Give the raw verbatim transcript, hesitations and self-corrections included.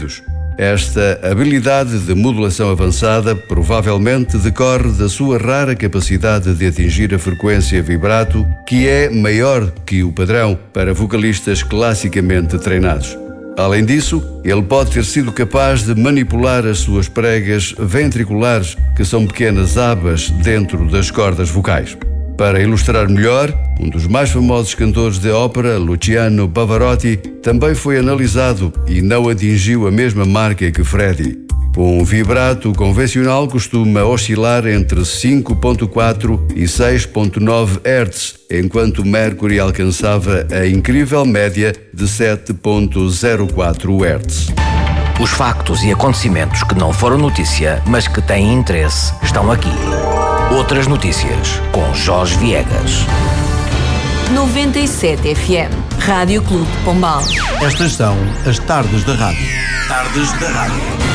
ouvidos. Esta habilidade de modulação avançada provavelmente decorre da sua rara capacidade de atingir a frequência vibrato, que é maior que o padrão para vocalistas classicamente treinados. Além disso, ele pode ter sido capaz de manipular as suas pregas ventriculares, que são pequenas abas dentro das cordas vocais. Para ilustrar melhor, um dos mais famosos cantores de ópera, Luciano Pavarotti, também foi analisado e não atingiu a mesma marca que Freddie. Um vibrato convencional costuma oscilar entre cinco vírgula quatro e seis vírgula nove hertz, enquanto Mercury alcançava a incrível média de sete vírgula zero quatro hertz. Os factos e acontecimentos que não foram notícia, mas que têm interesse, estão aqui. Outras notícias, com Jorge Viegas. noventa e sete F M, Rádio Clube de Pombal. Estas são as tardes da rádio. Tardes da Rádio.